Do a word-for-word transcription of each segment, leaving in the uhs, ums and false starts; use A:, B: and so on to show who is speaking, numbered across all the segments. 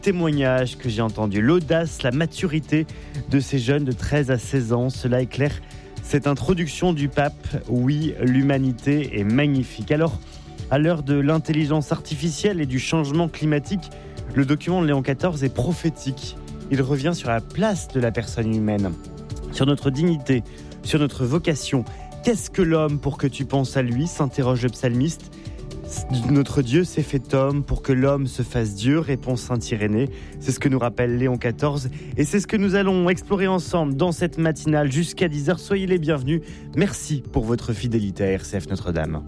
A: témoignages que j'ai entendus, l'audace, la maturité de ces jeunes de treize à seize ans, cela éclaire cette introduction du pape. Oui, l'humanité est magnifique. Alors, à l'heure de l'intelligence artificielle et du changement climatique, le document de Léon quatorze est prophétique. Il revient sur la place de la personne humaine, sur notre dignité, sur notre vocation. Qu'est-ce que l'homme pour que tu penses à lui ? S'interroge le psalmiste. Notre Dieu s'est fait homme pour que l'homme se fasse Dieu, répond saint Irénée. C'est ce que nous rappelle Léon quatorze et c'est ce que nous allons explorer ensemble dans cette matinale jusqu'à dix heures. Soyez les bienvenus. Merci pour votre fidélité à R C F Notre-Dame.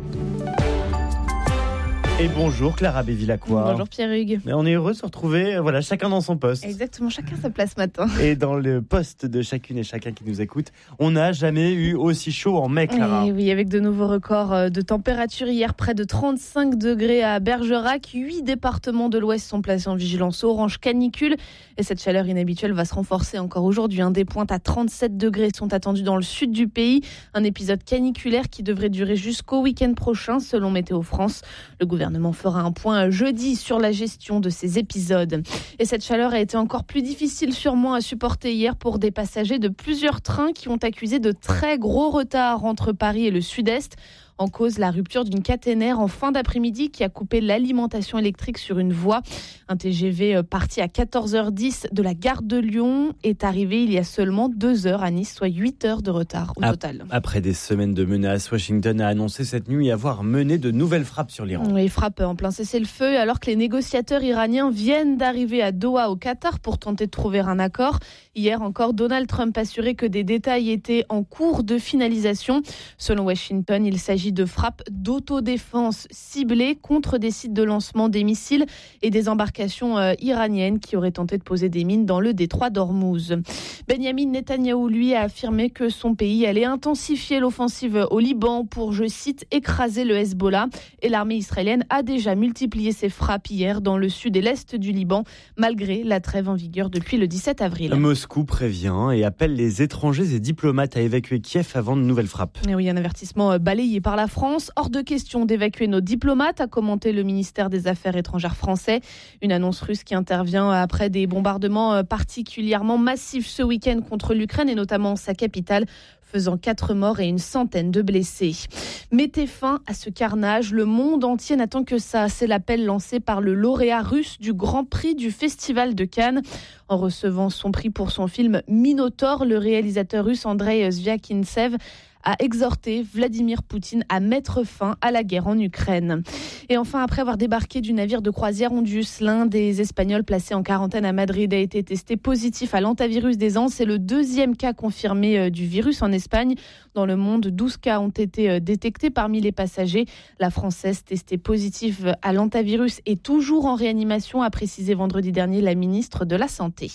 A: Et bonjour Clara Bévilacqua.
B: Bonjour Pierre-Hugues.
A: On est heureux de se retrouver, voilà, chacun dans son poste.
B: Exactement, chacun sa place matin.
A: Et dans le poste de chacune et chacun qui nous écoute, on n'a jamais eu aussi chaud en mai, Clara.
B: Et oui, avec de nouveaux records de température hier, près de trente-cinq degrés à Bergerac. Huit départements de l'Ouest sont placés en vigilance orange canicule. Et cette chaleur inhabituelle va se renforcer encore aujourd'hui. Des pointes à trente-sept degrés sont attendues dans le sud du pays. Un épisode caniculaire qui devrait durer jusqu'au week-end prochain, selon Météo France. Le gouvernement Le gouvernement fera un point jeudi sur la gestion de ces épisodes. Et cette chaleur a été encore plus difficile sûrement à supporter hier pour des passagers de plusieurs trains qui ont accusé de très gros retards entre Paris et le sud-est. En cause, la rupture d'une caténaire en fin d'après-midi qui a coupé l'alimentation électrique sur une voie. Un T G V parti à quatorze heures dix de la gare de Lyon est arrivé il y a seulement deux heures à Nice, soit huit heures de retard au total.
A: Après des semaines de menaces, Washington a annoncé cette nuit avoir mené de nouvelles frappes sur l'Iran.
B: Oui, frappe en plein cessez-le-feu alors que les négociateurs iraniens viennent d'arriver à Doha au Qatar pour tenter de trouver un accord. Hier encore, Donald Trump assurait que des détails étaient en cours de finalisation. Selon Washington, il s'agit de frappes d'autodéfense ciblées contre des sites de lancement des missiles et des embarcations euh, iraniennes qui auraient tenté de poser des mines dans le détroit d'Ormuz. Benyamin Netanyahou, lui, a affirmé que son pays allait intensifier l'offensive au Liban pour, je cite, écraser le Hezbollah. Et l'armée israélienne a déjà multiplié ses frappes hier dans le sud et l'est du Liban, malgré la trêve en vigueur depuis le dix-sept avril.
A: Moscou prévient et appelle les étrangers et diplomates à évacuer Kiev avant de nouvelles frappes.
B: Et oui, un avertissement balayé par la France. Hors de question d'évacuer nos diplomates, a commenté le ministère des Affaires étrangères français. Une annonce russe qui intervient après des bombardements particulièrement massifs ce week-end contre l'Ukraine et notamment sa capitale, faisant quatre morts et une centaine de blessés. Mettez fin à ce carnage, le monde entier n'attend que ça. C'est l'appel lancé par le lauréat russe du Grand Prix du Festival de Cannes. En recevant son prix pour son film Minotaure, le réalisateur russe Andrei Zvyagintsev a exhorté Vladimir Poutine à mettre fin à la guerre en Ukraine. Et enfin, après avoir débarqué du navire de croisière Ondius, l'un des Espagnols placés en quarantaine à Madrid a été testé positif à l'hantavirus des Anses. C'est le deuxième cas confirmé du virus en Espagne. Dans le monde, douze cas ont été détectés parmi les passagers. La Française testée positive à l'hantavirus est toujours en réanimation, a précisé vendredi dernier la ministre de la Santé.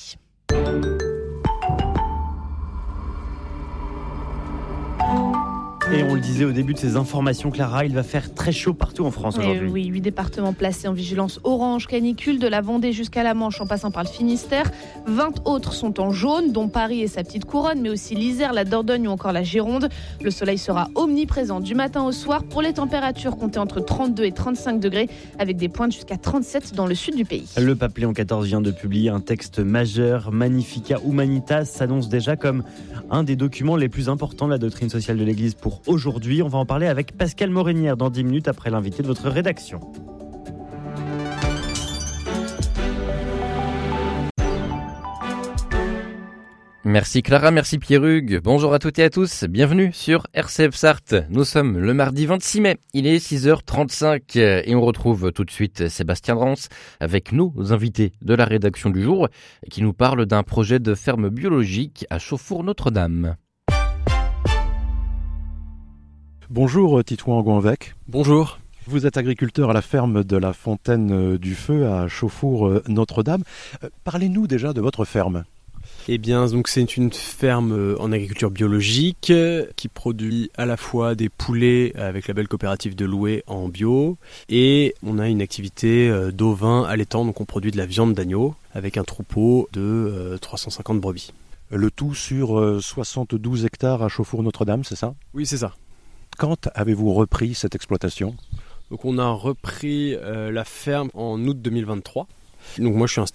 A: Et on le disait au début de ces informations, Clara, il va faire très chaud partout en France aujourd'hui.
B: Oui, huit départements placés en vigilance orange canicule, de la Vendée jusqu'à la Manche en passant par le Finistère. vingt autres sont en jaune, dont Paris et sa petite couronne, mais aussi l'Isère, la Dordogne ou encore la Gironde. Le soleil sera omniprésent du matin au soir. Pour les températures, comptez entre trente-deux et trente-cinq degrés, avec des pointes jusqu'à trente-sept dans le sud du pays.
A: Le pape Léon quatorze vient de publier un texte majeur. Magnificat Humanitas s'annonce déjà comme un des documents les plus importants de la doctrine sociale de l'Église pour aujourd'hui. On va en parler avec Pascal Morinière dans dix minutes après l'invité de votre rédaction.
C: Merci Clara, merci Pierre-Hugues. Bonjour à toutes et à tous, bienvenue sur R C F Sarthe. Nous sommes le mardi vingt-six mai, il est six heures trente-cinq et on retrouve tout de suite Sébastien Drance avec nos invités de la rédaction du jour qui nous parle d'un projet de ferme biologique à Chauffour-Notre-Dame.
D: Bonjour Titouan Gouanvec.
E: Bonjour.
D: Vous êtes agriculteur à la ferme de la Fontaine du Feu à Chauffour-Notre-Dame. Parlez-nous déjà de votre ferme.
E: Eh bien, donc c'est une ferme en agriculture biologique qui produit à la fois des poulets avec la belle coopérative de Loué en bio et on a une activité d'ovin allaitant, donc on produit de la viande d'agneau avec un troupeau de trois cent cinquante brebis.
D: Le tout sur soixante-douze hectares à Chauffour-Notre-Dame, c'est ça ?
E: Oui, c'est ça.
D: Quand avez-vous repris cette exploitation ?
E: Donc on a repris euh, la ferme en août deux mille vingt-trois. Donc moi je suis installé